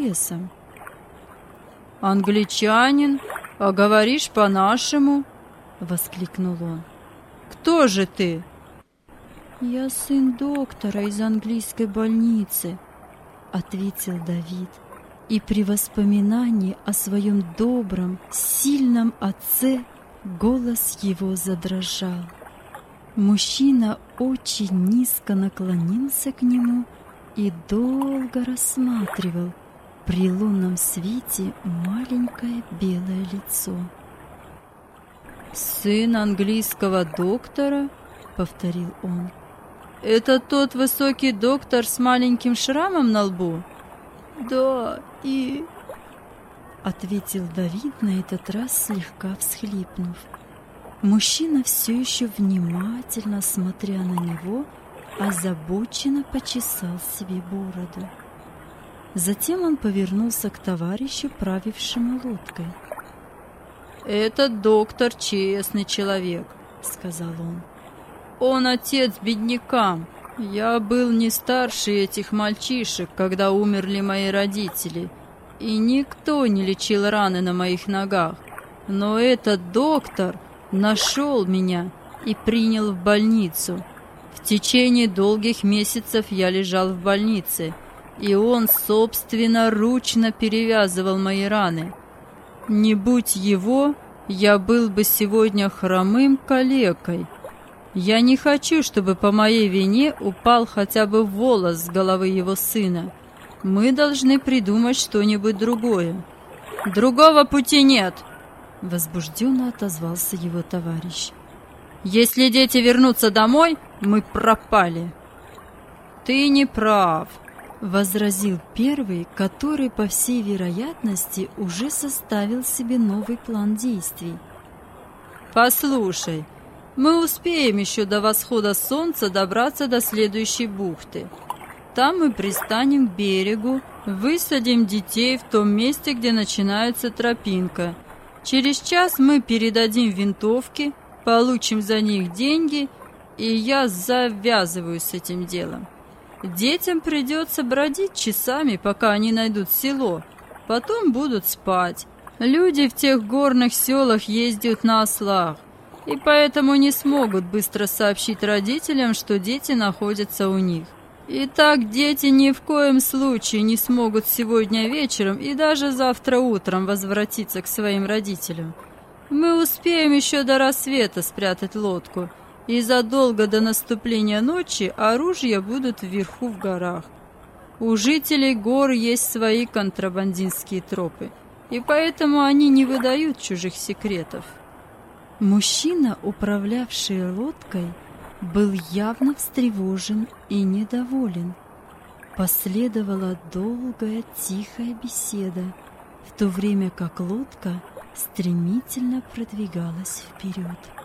интересом. «Англичанин, а говоришь по-нашему?» — воскликнул он. «Кто же ты?» «Я сын доктора из английской больницы», — ответил Давид. И при воспоминании о своем добром, сильном отце голос его задрожал. Мужчина очень низко наклонился к нему и долго рассматривал при лунном свете маленькое белое лицо. «Сын английского доктора?» — повторил он. «Это тот высокий доктор с маленьким шрамом на лбу?» «Да, и...» — ответил Давид на этот раз, слегка всхлипнув. Мужчина, все еще внимательно смотря на него, озабоченно почесал себе бороду. Затем он повернулся к товарищу, правившему лодкой. «Этот доктор честный человек», — сказал он. «Он отец беднякам. Я был не старше этих мальчишек, когда умерли мои родители, и никто не лечил раны на моих ногах. Но этот доктор нашел меня и принял в больницу. В течение долгих месяцев я лежал в больнице, и он собственноручно перевязывал мои раны. Не будь его, я был бы сегодня хромым калекой. Я не хочу, чтобы по моей вине упал хотя бы волос с головы его сына. Мы должны придумать что-нибудь другое». «Другого пути нет», — возбужденно отозвался его товарищ. «Если дети вернутся домой, мы пропали». «Ты не прав», — возразил первый, который, по всей вероятности, уже составил себе новый план действий. «Послушай, мы успеем еще до восхода солнца добраться до следующей бухты. Там мы пристанем к берегу, высадим детей в том месте, где начинается тропинка. Через час мы передадим винтовки, получим за них деньги, и я завязываю с этим делом. Детям придется бродить часами, пока они найдут село, потом будут спать. Люди в тех горных селах ездят на ослах, и поэтому не смогут быстро сообщить родителям, что дети находятся у них. Итак, дети ни в коем случае не смогут сегодня вечером и даже завтра утром возвратиться к своим родителям. Мы успеем еще до рассвета спрятать лодку, и задолго до наступления ночи оружия будут вверху в горах. У жителей гор есть свои контрабандистские тропы, и поэтому они не выдают чужих секретов». Мужчина, управлявший лодкой, был явно встревожен и недоволен. Последовала долгая тихая беседа, в то время как лодка стремительно продвигалась вперед.